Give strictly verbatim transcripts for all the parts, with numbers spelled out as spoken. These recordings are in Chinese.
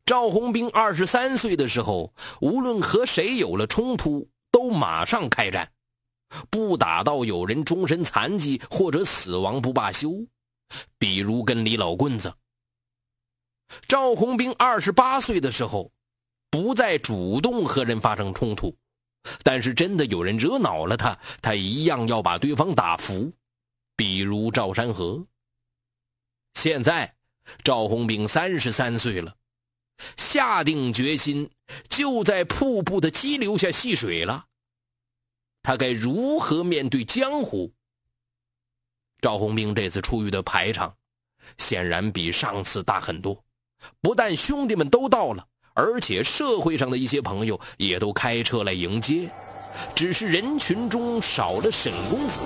赵红兵二十三岁的时候，无论和谁有了冲突，都马上开战，不打到有人终身残疾或者死亡不罢休。比如跟李老棍子。赵红兵二十八岁的时候，不再主动和人发生冲突，但是真的有人惹恼了他，他一样要把对方打服。比如赵山河。现在赵红兵三十三岁了，下定决心就在瀑布的激流下戏水了。他该如何面对江湖？赵红兵这次出狱的排场显然比上次大很多，不但兄弟们都到了，而且社会上的一些朋友也都开车来迎接，只是人群中少了沈公子。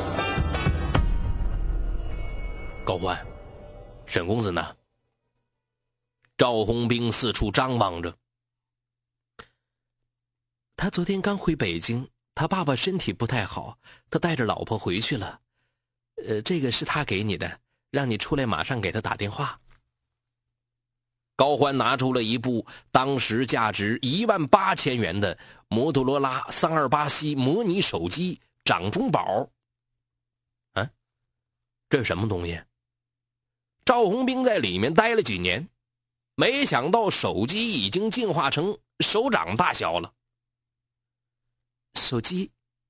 高欢，沈公子呢？赵红兵四处张望着。他昨天刚回北京，他爸爸身体不太好，他带着老婆回去了。呃，这个是他给你的，让你出来马上给他打电话。高欢拿出了一部当时价值一万八千元的摩托罗拉三二八 C 模拟手机掌中宝。啊，这是什么东西？赵红兵在里面待了几年，没想到手机已经进化成手掌大小了。手机？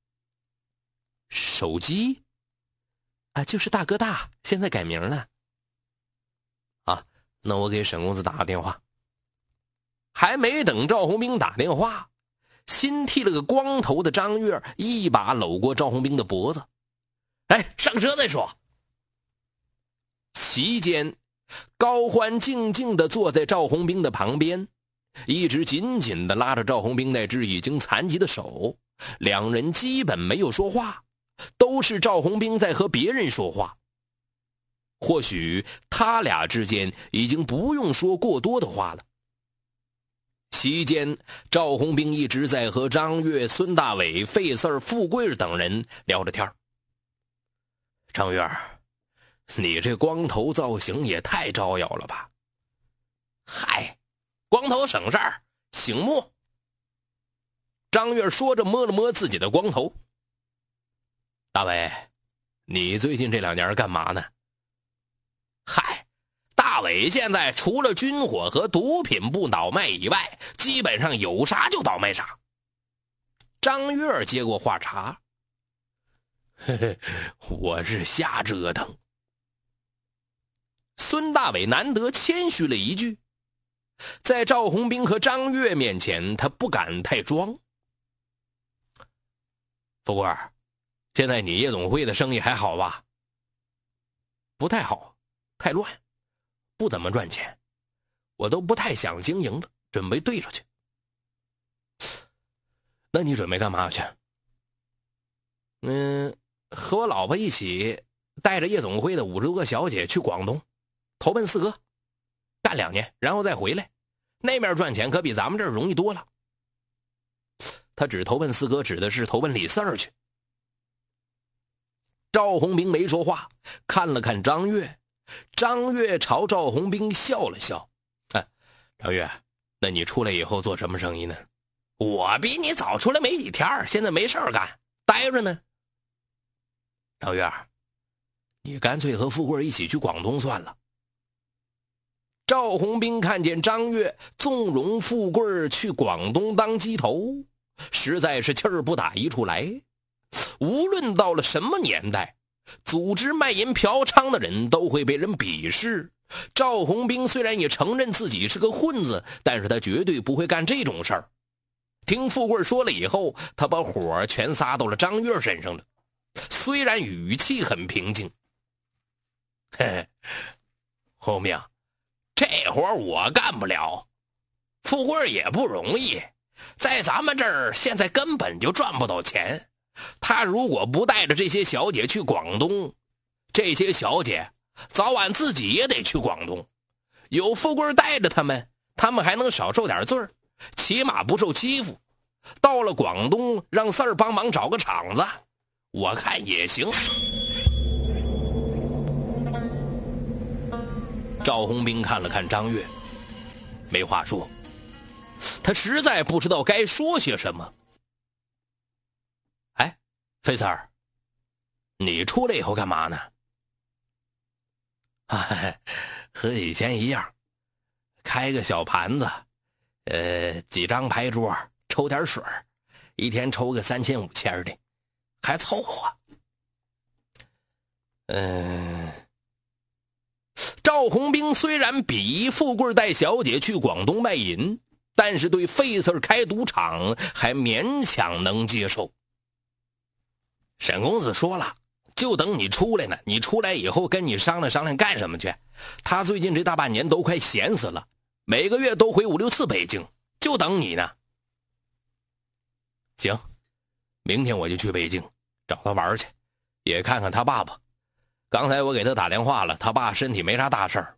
手机？啊，就是大哥大，现在改名了。啊，那我给沈公子打个电话。还没等赵红兵打电话，新剃了个光头的张月一把搂过赵红兵的脖子。哎，上车再说。席间，高欢静静地坐在赵红兵的旁边，一直紧紧地拉着赵红兵那只已经残疾的手，两人基本没有说话，都是赵红兵在和别人说话。或许他俩之间已经不用说过多的话了。席间，赵红兵一直在和张月、孙大伟、费四儿、富贵等人聊着天。张月，你这光头造型也太招摇了吧？嗨，光头省事儿，醒目。张月说着摸了摸自己的光头。大伟，你最近这两年干嘛呢？嗨，大伟现在除了军火和毒品不倒卖以外，基本上有啥就倒卖啥。张月接过话茬。嘿嘿，我是瞎折腾。孙大伟难得谦虚了一句，在赵红兵和张月面前，他不敢太装。富贵儿，现在你夜总会的生意还好吧？不太好，太乱，不怎么赚钱，我都不太想经营了，准备退出去。那你准备干嘛去？嗯，和我老婆一起带着夜总会的五十多个小姐去广东，投奔四哥，干两年，然后再回来。那边赚钱可比咱们这儿容易多了。他指投奔四哥，指的是投奔李四儿去。赵红兵没说话，看了看张月。张月朝赵红兵笑了笑。啊，张月，那你出来以后做什么生意呢？我比你早出来没几天，现在没事儿干，待着呢。张月，你干脆和富贵一起去广东算了。赵红兵看见张月纵容富贵去广东当鸡头，实在是气儿不打一处来。无论到了什么年代，组织卖淫嫖娼的人都会被人鄙视。赵红兵虽然也承认自己是个混子，但是他绝对不会干这种事儿。听富贵说了以后，他把火全撒到了张月身上了，虽然语气很平静。嘿嘿，红兵，这活我干不了，富贵也不容易，在咱们这儿现在根本就赚不到钱。他如果不带着这些小姐去广东，这些小姐早晚自己也得去广东。有富贵带着他们，他们还能少受点罪儿，起码不受欺负。到了广东，让四儿帮忙找个场子，我看也行。赵红兵看了看张月，没话说， 他实在不知道该说些什么。哎，费四儿，你出来以后干嘛呢？ 哎，和以前一样，开个小盘子，呃，几张牌桌，抽点水，一天抽个三千五千的，还凑合。 嗯、呃，赵红兵虽然比富贵带小姐去广东卖淫，但是对费四儿开赌场还勉强能接受。 沈公子说了，就等你出来呢。你出来以后跟你商量商量干什么去？他最近这大半年都快闲死了，每个月都回五六次北京，就等你呢。 行，明天我就去北京找他玩去，也看看他爸爸。刚才我给他打电话了，他爸身体没啥大事儿。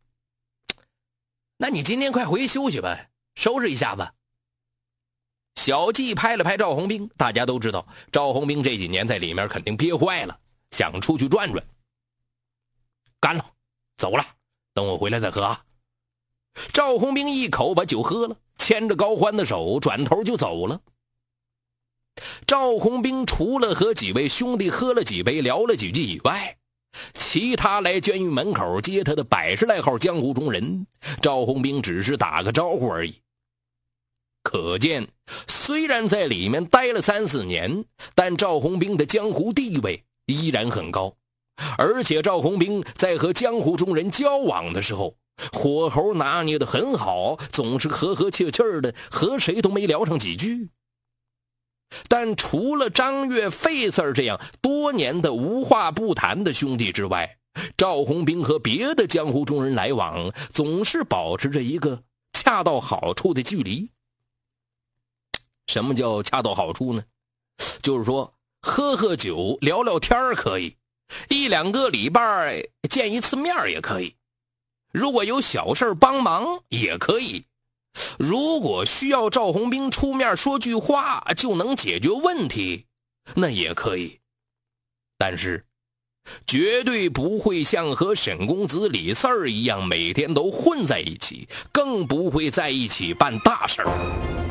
那你今天快回去休息吧，收拾一下子。 小季拍了拍赵红兵，大家都知道赵红兵这几年在里面肯定憋坏了，想出去转转。干了，走了，等我回来再喝啊。赵红兵一口把酒喝了，牵着高欢的手转头就走了。赵红兵除了和几位兄弟喝了几杯聊了几句以外，其他来监狱门口接他的百十来号江湖中人，赵红兵只是打个招呼而已。可见虽然在里面待了三四年，但赵红兵的江湖地位依然很高。而且赵红兵在和江湖中人交往的时候，火候拿捏得很好，总是和和气气的，和谁都没聊上几句。但除了张月、费四儿这样多年的无话不谈的兄弟之外，赵红兵和别的江湖中人来往总是保持着一个恰到好处的距离。什么叫恰到好处呢？就是说喝喝酒聊聊天可以，一两个礼拜见一次面也可以，如果有小事帮忙也可以，如果需要赵红兵出面说句话就能解决问题，那也可以。但是绝对不会像和沈公子李四儿一样每天都混在一起，更不会在一起办大事儿。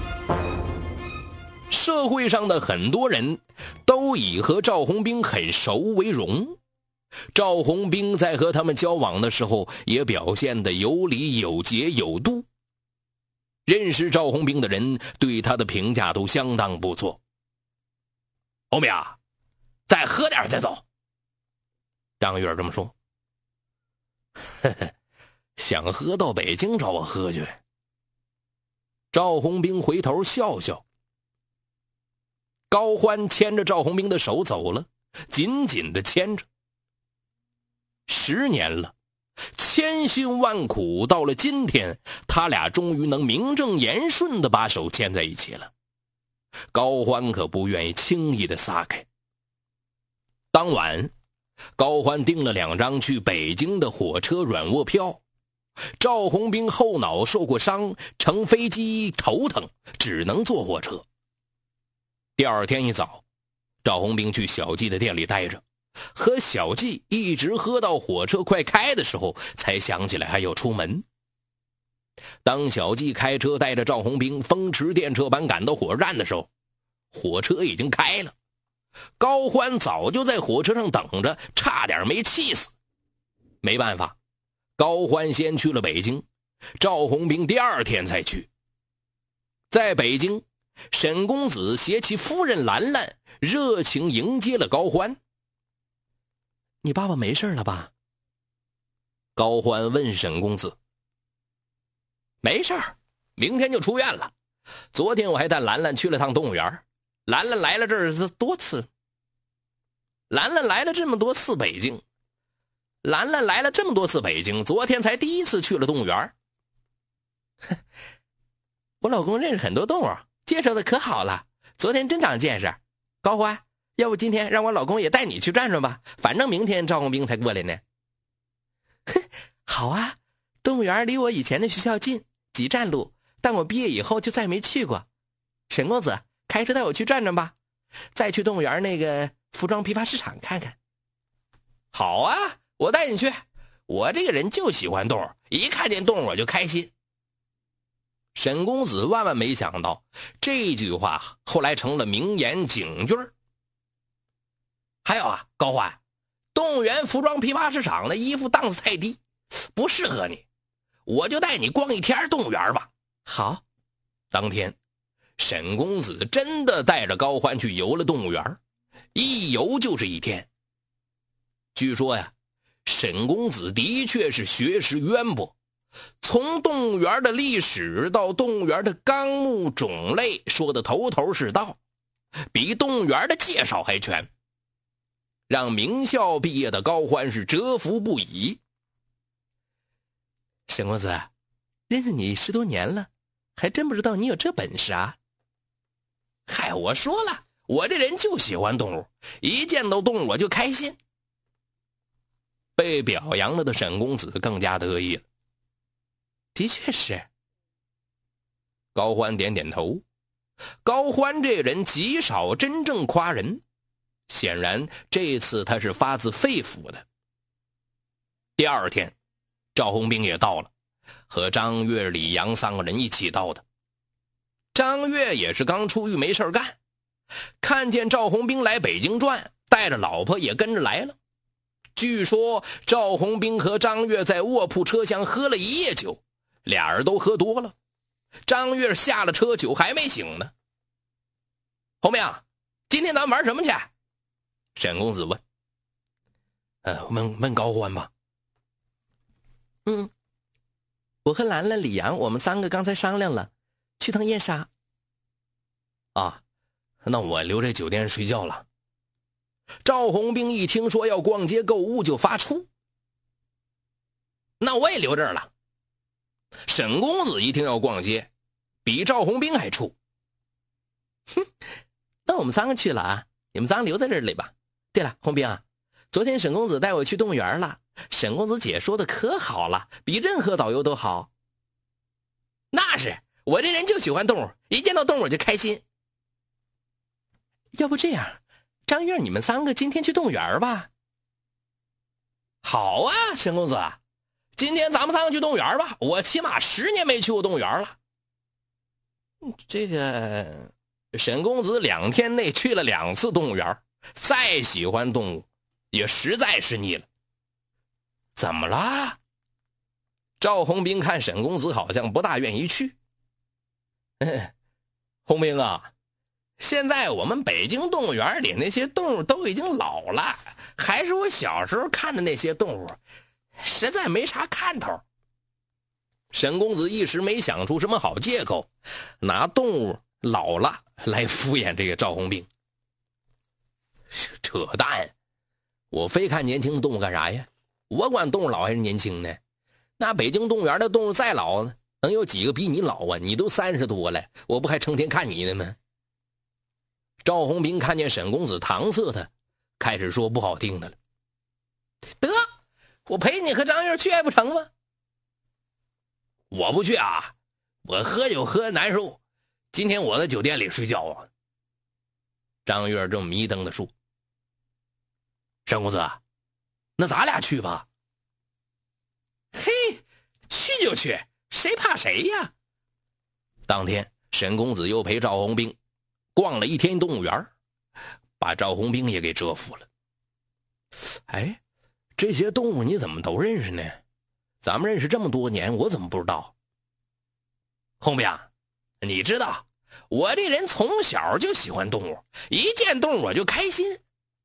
社会上的很多人都以和赵红兵很熟为荣，赵红兵在和他们交往的时候也表现得有理有节有度。认识赵红兵的人对他的评价都相当不错。 红兵啊，再喝点再走。 张月这么说。 呵呵，想喝到北京找我喝去。 赵红兵回头笑笑。高欢牵着赵红兵的手走了，紧紧地牵着。十年了，千辛万苦，到了今天，他俩终于能名正言顺地把手牵在一起了。高欢可不愿意轻易地撒开。当晚，高欢订了两张去北京的火车软卧票。赵红兵后脑受过伤，乘飞机头疼，只能坐火车。第二天一早，赵红兵去小季的店里待着，和小季一直喝到火车快开的时候，才想起来还要出门。当小季开车带着赵红兵风驰电掣般赶到火车站的时候，火车已经开了。高欢早就在火车上等着，差点没气死。没办法，高欢先去了北京，赵红兵第二天才去。在北京，沈公子携其夫人兰兰热情迎接了高欢。 你爸爸没事了吧？ 高欢问沈公子。 没事儿，明天就出院了。昨天我还带兰兰去了趟动物园。兰兰来了这儿多次。 兰兰来了这么多次北京。兰兰来了这么多次北京，昨天才第一次去了动物园。 我老公认识很多动物，介绍的可好了，昨天真长见识。高欢，要不今天让我老公也带你去转转吧，反正明天赵红兵才过来呢。哼，好啊，动物园离我以前的学校近，几站路，但我毕业以后就再没去过。沈公子，开车带我去转转吧，再去动物园那个服装批发市场看看。 好啊，我带你去。我这个人就喜欢动物，一看见动物我就开心。 沈公子万万没想到，这句话后来成了名言警句。还有啊，高欢，动物园服装批发市场的衣服档次太低，不适合你，我就带你逛一天动物园吧。 好。 当天沈公子真的带着高欢去游了动物园，一游就是一天。据说呀，沈公子的确是学识渊博，从动物园的历史到动物园的纲目种类说得头头是道，比动物园的介绍还全，让名校毕业的高欢是折服不已。 沈公子，认识你十多年了，还真不知道你有这本事啊。 嗨，我说了，我这人就喜欢动物，一见到动物我就开心。被表扬了的沈公子更加得意了。 的确是。 高欢点点头。高欢这人极少真正夸人，显然这次他是发自肺腑的。第二天，赵红兵也到了，和张悦、李阳三个人一起到的。张悦也是刚出狱没事干，看见赵红兵来北京转，带着老婆也跟着来了。据说赵红兵和张悦在卧铺车厢喝了一夜酒，俩人都喝多了。张悦下了车，酒还没醒呢。红兵，今天咱们玩什么去？沈公子问。呃，问问高欢吧。 嗯，我和兰兰、李阳，我们三个刚才商量了，去趟燕莎。 啊，那我留在酒店睡觉了。赵红兵一听说要逛街购物就发怵。那我也留这儿了。沈公子一听要逛街，比赵红兵还怵。 哼，那我们三个去了啊，你们仨留在这里吧。对了，红兵啊，昨天沈公子带我去动物园了，沈公子解说的可好了，比任何导游都好。 那是，我这人就喜欢动物，一见到动物我就开心。 要不这样，张悦，你们三个今天去动物园吧。 好啊，沈公子，今天咱们三个去动物园吧，我起码十年没去过动物园了。 这个沈公子两天内去了两次动物园，再喜欢动物也实在是腻了。怎么啦？赵红兵看沈公子好像不大愿意去。红兵啊，现在我们北京动物园里那些动物都已经老了，还是我小时候看的那些动物，实在没啥看头。沈公子一时没想出什么好借口，拿动物老了来敷衍这个赵红兵。扯淡，我非看年轻的动物干啥呀？我管动物老还是年轻呢？那北京动物园的动物再老呢，能有几个比你老啊？你都三十多了，我不还成天看你呢吗？赵红兵看见沈公子搪塞他，开始说不好听的了。得，我陪你和张悦去还不成吗？我不去啊，我喝酒喝难受，今天我在酒店里睡觉啊。张悦正迷瞪的说。沈公子，那咱俩去吧。嘿，去就去，谁怕谁呀？当天沈公子又陪赵红兵逛了一天动物园，把赵红兵也给折服了。哎，这些动物你怎么都认识呢？咱们认识这么多年，我怎么不知道？红兵，你知道我这人从小就喜欢动物，一见动物我就开心。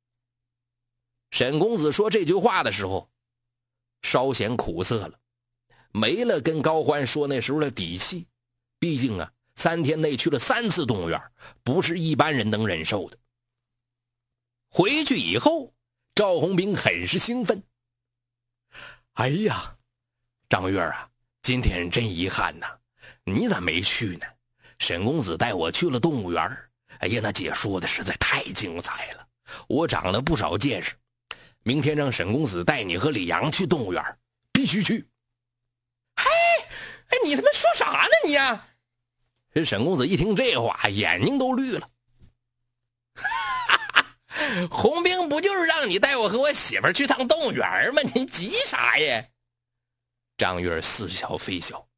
沈公子说这句话的时候稍显苦涩了，没了跟高欢说那时候的底气。毕竟啊，三天内去了三次动物园，不是一般人能忍受的。回去以后，赵红兵很是兴奋。哎呀，张悦啊，今天真遗憾呐，你咋没去呢？沈公子带我去了动物园，哎呀，那解说的实在太精彩了，我长了不少见识。明天让沈公子带你和李阳去动物园，必须去。嘿，哎，你他妈说啥呢你啊？这沈公子一听这话，眼睛都绿了。红兵不就是让你带我和我媳妇去趟动物园吗？您急啥呀？张悦似笑非笑。